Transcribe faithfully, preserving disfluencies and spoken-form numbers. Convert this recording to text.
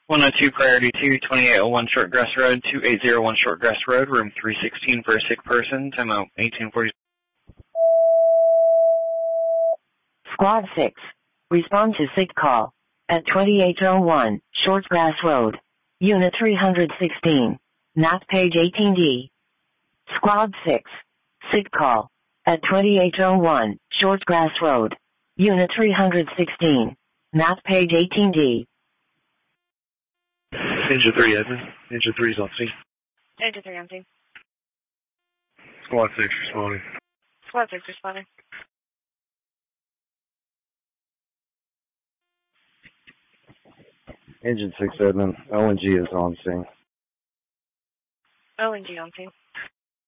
one oh two Priority two, twenty-eight oh one Shortgrass Road, two eight zero one Shortgrass Road, room three sixteen for a sick person, time out eighteen forty. Squad six. Respond to sick call at twenty-eight oh one Shortgrass Road, Unit three sixteen, N A T page eighteen D. Squad six. Sick call at twenty-eight oh one Shortgrass Road, Unit three sixteen, N A T page eighteen D. Engine three, Edmund. Engine three is on scene. Engine three on scene. Squad six responding. Squad six responding. Engine six, Edmund. O N G is on scene. O N G on scene.